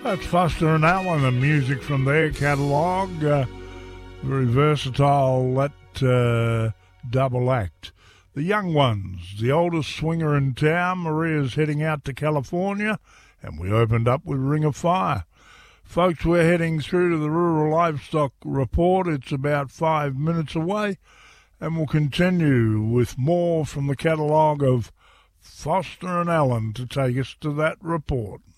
That's Foster and Allen and music from their catalogue. Very versatile, that double act. The Young Ones, the oldest swinger in town. Maria's heading out to California, and we opened up with Ring of Fire. Folks, we're heading through to the Rural Livestock Report. It's about 5 minutes away, and we'll continue with more from the catalogue of Foster and Allen to take us to that report.